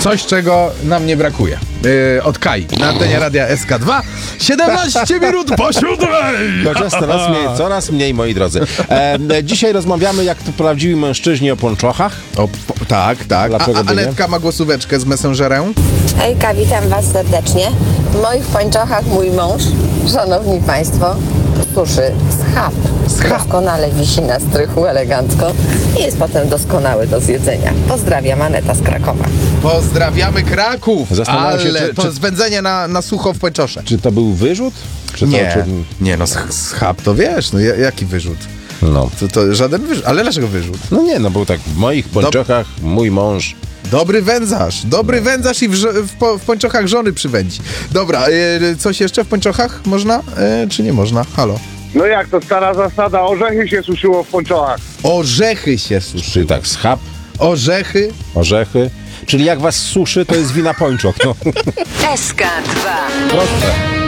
Coś, czego nam nie brakuje. Od Kai na antenie radia SK2. 17 minut po 7. Chociaż coraz mniej, moi drodzy. Dzisiaj rozmawiamy jak to prawdziwi mężczyźni o pończochach. Tak. Dlaczego by nie? Anetka ma głosóweczkę z Messengerem. Hejka, witam Was serdecznie. W moich pończochach mój mąż, szanowni Państwo, suszy schab. Doskonale wisi na strychu elegancko i jest potem doskonały do zjedzenia. Pozdrawiam, Aneta z Krakowa. Pozdrawiamy Kraków. Zastanawiam się, ale to zwędzenie na sucho w pończosze. Czy to był wyrzut? Nie, no schab to wiesz, no jaki wyrzut? No. To żaden wyrzut, ale dlaczego wyrzut? No nie, no był tak w moich pończochach mój mąż. Dobry wędzarz i w pończochach żony przywędzi. Dobra, coś jeszcze w pończochach można, czy nie można? Halo? No jak to stara zasada, orzechy się suszyło w pończochach. Orzechy się suszy. Czyli tak, schab, orzechy. Czyli jak was suszy, to jest wina pończoch. No. SK2. Proste.